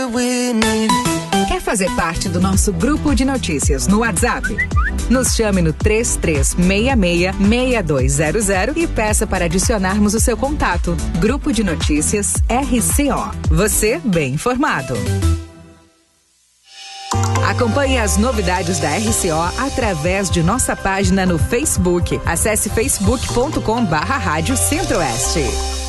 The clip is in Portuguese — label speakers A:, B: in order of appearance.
A: Quer fazer parte do nosso grupo de notícias no WhatsApp? Nos chame no 3366-6200 e peça para adicionarmos o seu contato. Grupo de Notícias RCO. Você bem informado. Acompanhe as novidades da RCO através de nossa página no Facebook. Acesse facebook.com/Rádio Centro-Oeste.